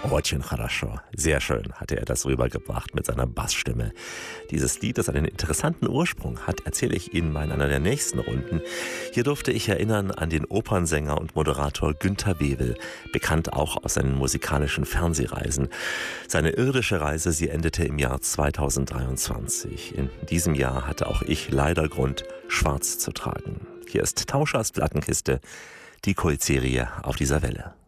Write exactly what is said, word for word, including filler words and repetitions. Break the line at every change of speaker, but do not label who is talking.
Очень хорошо. Sehr schön hatte er das rübergebracht mit seiner Bassstimme. Dieses Lied, das einen interessanten Ursprung hat, erzähle ich Ihnen mal in einer der nächsten Runden. Hier durfte ich erinnern an den Opernsänger und Moderator Günter Wewel, bekannt auch aus seinen musikalischen Fernsehreisen. Seine irdische Reise, sie endete im Jahr zweitausenddreiundzwanzig. In diesem Jahr hatte auch ich leider Grund, schwarz zu tragen. Hier ist Tauschers Plattenkiste, die Kultserie auf dieser Welle.